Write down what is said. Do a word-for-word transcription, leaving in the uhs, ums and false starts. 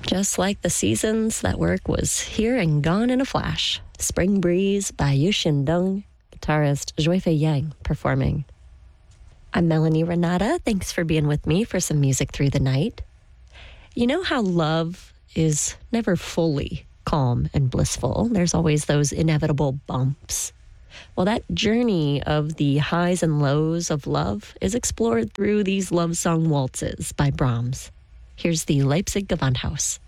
Just like the seasons, that work was here and gone in a flash. Spring Breeze by Yu Xindeng, guitarist Zhuifei Yang performing. I'm Melanie Renata. Thanks for being with me for some music through the night. You know how love is never fully calm and blissful. There's always those inevitable bumps. Well, that journey of the highs and lows of love is explored through these love song waltzes by Brahms. Here's the Leipzig Gewandhaus.